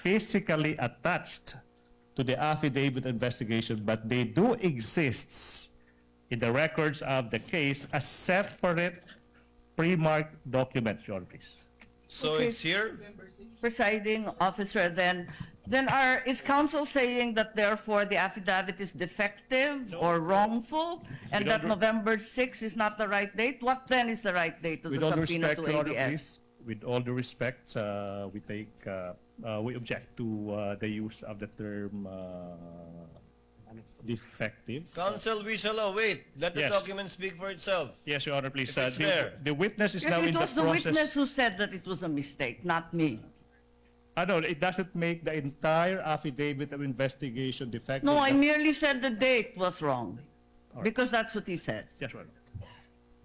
physically attached to the affidavit investigation, but they do exist in the records of the case as separate pre-marked documents, Your Honor, please. So Okay. it's here? Presiding officer, then is counsel saying that therefore the affidavit is defective or wrongful, and With that all November 6 is not the right date? What then is the right date to With the all due subpoena respect, to Your Honor, ABS? please, with all due respect, we object to the use of the term defective. Counsel, we shall await. Let the Yes. document speak for itself. Yes, Your Honor, please. If it's there. The witness is Yes, now it in the was the witness process. who said that it was a mistake, not me. No, it doesn't make the entire affidavit of investigation defective. No, I merely said the date was wrong, All right. because that's what he said. Yes, Your Honor.